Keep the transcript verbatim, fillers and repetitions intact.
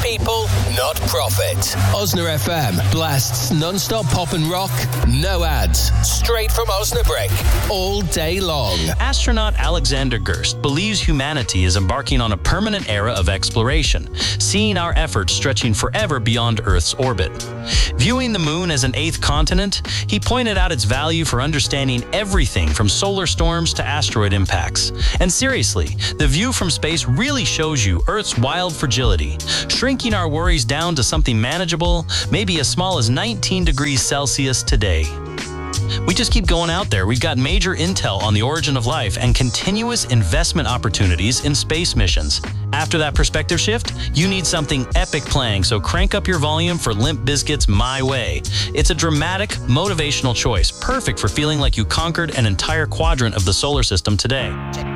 people, not profit. Osna F M blasts non-stop pop and rock, no ads, straight from Osnabrück, all day long. Astronaut Alexander Gerst believes humanity is embarking on a permanent era of exploration, seeing our efforts stretching forever beyond Earth's orbit. Viewing the moon as an eighth continent, he pointed out its value for understanding everything from solar storms to asteroid impacts. And seriously, the view from space really shows you Earth's wild fragility, shrinking our worries down to something manageable, maybe as small as nineteen degrees Celsius today. We just keep going out there. We've got major intel on the origin of life and continuous investment opportunities in space missions. After that perspective shift, you need something epic playing, so crank up your volume for Limp Bizkit's My Way. It's a dramatic, motivational choice, perfect for feeling like you conquered an entire quadrant of the solar system today.